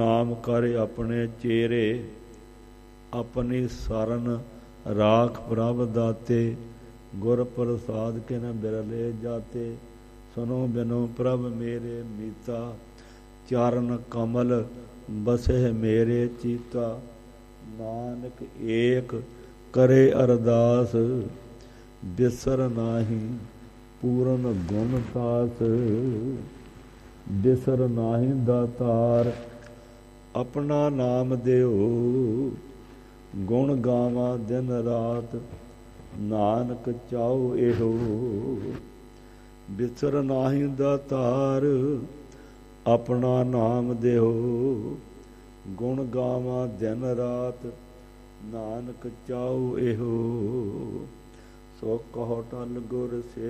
ਨਾਮ ਕਰ ਆਪਣੇ ਚੇਰੇ, ਆਪਣੀ ਸਰਨ ਰਾਖ ਪ੍ਰਭ ਦਾਤੇ। ਗੁਰ ਪ੍ਰਸਾਦ ਕਿਨ ਬਿਰਲੇ ਜਾਤੇ, ਸੁਨੋ ਬਿਨੋ ਪ੍ਰਭ ਮੇਰੇ ਮੀਤਾ। ਚਰਨ ਕਮਲ ਬਸੇ ਮੇਰੇ ਚੀਤਾ, ਨਾਨਕ ਏਕ ਕਰੇ ਅਰਦਾਸ। ਬਿਸਰ ਨਾਹੀ ਪੂਰਨ ਗੁਣ ਤਾਸ, ਬਿਸਰ ਨਾਹੀ ਦਾਤਾਰ। ਆਪਣਾ ਨਾਮ ਦਿਓ ਗੁਣ ਗਾਵਾਂ ਦਿਨ ਰਾਤ, ਨਾਨਕ ਚਾਉ ਇਹੋ ਬਿਸਰ ਨਾਹੀ ਦਾਤਾਰ। ਆਪਣਾ ਨਾਮ ਦਿਓ ਗੁਣ ਗਾਵਾਂ ਦਿਨ ਰਾਤ, ਨਾਨਕ ਚਾਉ ਇਹੋ। ਸੋ ਕਹੋ ਟਲ ਗੁਰ ਸੇ